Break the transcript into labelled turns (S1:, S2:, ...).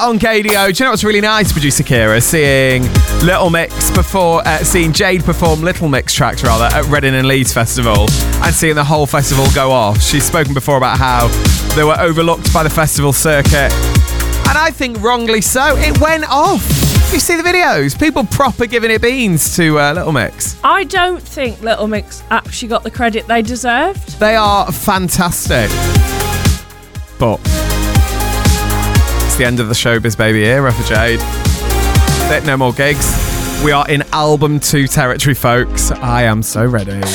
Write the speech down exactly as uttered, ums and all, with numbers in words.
S1: on K D O. Do you know what's really nice, producer Kira? Seeing Little Mix before, uh, seeing Jade perform Little Mix tracks rather at Reading and Leeds Festival, and seeing the whole festival go off. She's spoken before about how they were overlooked by the festival circuit, and I think wrongly so. It went off. You see the videos? People proper giving it beans to uh, Little Mix.
S2: I don't think Little Mix actually got the credit they deserved.
S1: They are fantastic. But it's the end of the showbiz baby era for Jade. No more gigs. We are in album two territory, folks. I am so ready.